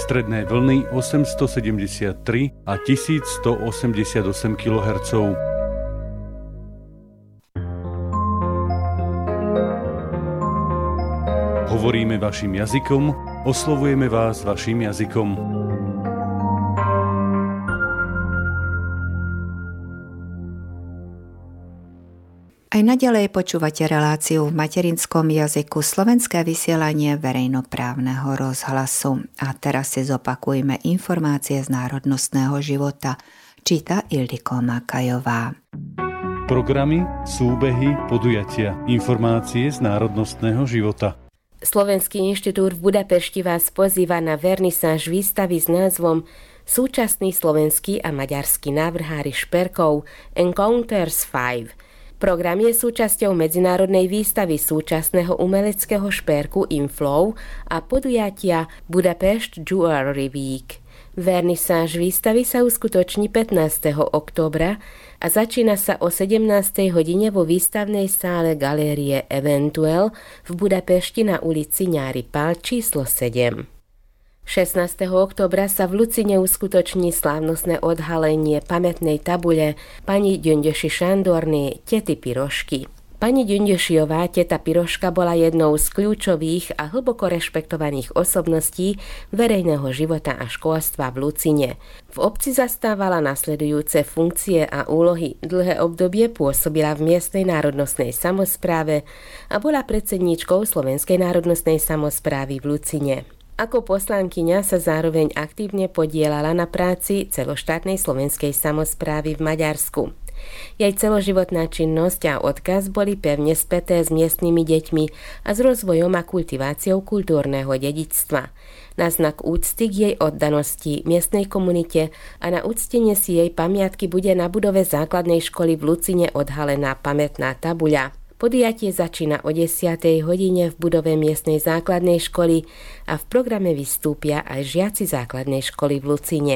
Stredné vlny 873 a 1188 kHz. Hovoríme vašim jazykom, oslovujeme vás vašim jazykom. Aj naďalej počúvate reláciu v materinskom jazyku Slovenské vysielanie verejnoprávneho rozhlasu. A teraz si zopakujme informácie z národnostného života. Číta Ildiko Makajová. Programy, súbehy, podujatia, informácie z národnostného života. Slovenský inštitút v Budapešti vás pozýva na vernisáž výstavy s názvom Súčasní slovenskí a maďarskí návrhári šperkov Encounters 5. Program je súčasťou medzinárodnej výstavy súčasného umeleckého šperku Inflow a podujatia Budapest Jewelry Week. Vernisáž výstavy sa uskutoční 15. októbra a začína sa o 17. hodine vo výstavnej sále galérie Eventuel v Budapešti na ulici Nyáry Pál číslo 7. 16. októbra sa v Lucine uskutoční slávnostné odhalenie pamätnej tabule pani Gyöngyösi Sándorné Tety Pirošky. Pani Gyöngyösiová teta Piroška bola jednou z kľúčových a hlboko rešpektovaných osobností verejného života a školstva v Lucine. V obci zastávala nasledujúce funkcie a úlohy. Dlhé obdobie pôsobila v miestnej národnostnej samospráve a bola predsedníčkou Slovenskej národnostnej samosprávy v Lucine. Ako poslankyňa sa zároveň aktívne podieľala na práci celoštátnej slovenskej samosprávy v Maďarsku. Jej celoživotná činnosť a odkaz boli pevne späté s miestnymi deťmi a s rozvojom a kultiváciou kultúrneho dedičstva. Na znak úcty k jej oddanosti miestnej komunite a na uctenie si jej pamiatky bude na budove základnej školy v Lucine odhalená pamätná tabuľa. Podujatie začína o 10. hodine v budove miestnej základnej školy a v programe vystúpia aj žiaci základnej školy v Lucine.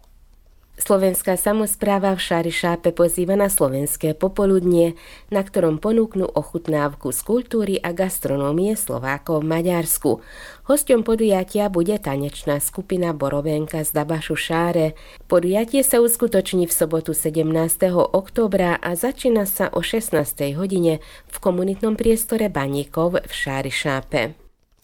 Slovenská samospráva v Šári-Šápe pozýva na slovenské popoludnie, na ktorom ponúknú ochutnávku z kultúry a gastronómie Slovákov v Maďarsku. Hosťom podujatia bude tanečná skupina Borovenka z Dabašu Šáre. Podujatie sa uskutoční v sobotu 17. októbra a začína sa o 16. hodine v komunitnom priestore Baníkov v Šári-Šápe.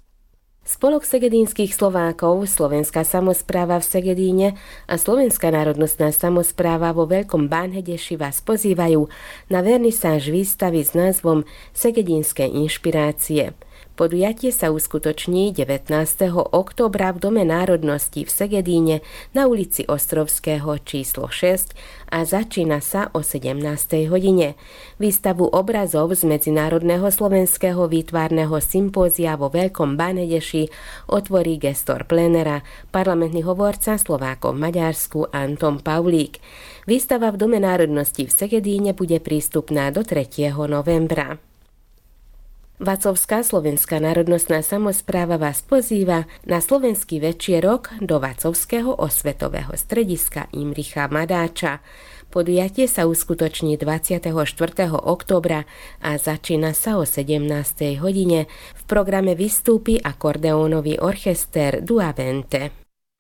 Spolok segedínskych Slovákov, Slovenská samospráva v Segedíne a Slovenská národnostná samospráva vo Veľkom Bánhedeši vás pozývajú na vernisáž výstavy s názvom Segedínske inšpirácie. Podujatie sa uskutoční 19. októbra v Dome národnosti v Segedíne na ulici Ostrovského číslo 6 a začína sa o 17. hodine. Výstavu obrazov z Medzinárodného slovenského výtvarného sympózia vo Veľkom Bánhedeši otvorí gestor plénera, parlamentný hovorca Slovákov v Maďarsku Anton Pavlík. Výstava v Dome národnosti v Segedíne bude prístupná do 3. novembra. Vacovská slovenská národnostná samospráva vás pozýva na slovenský večierok do Vacovského osvetového strediska Imricha Madáča. Podujatie sa uskutoční 24. októbra a začína sa o 17. hodine. V programe vystúpi akordeónový orchester Duavente.